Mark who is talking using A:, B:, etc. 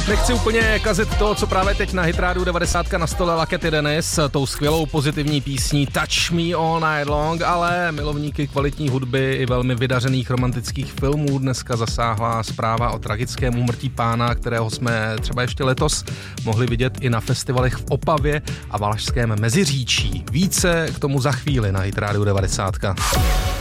A: Nechci úplně kazit to, co právě teď na Hitrádiu 90 nastolila Cathy Dennis, tou skvělou pozitivní písní Touch Me All Night Long, ale milovníky kvalitní hudby i velmi vydařených romantických filmů dneska zasáhla zpráva o tragickém úmrtí pána, kterého jsme třeba ještě letos mohli vidět i na festivalech v Opavě a Valašském Meziříčí. Více k tomu za chvíli na Hitrádiu 90.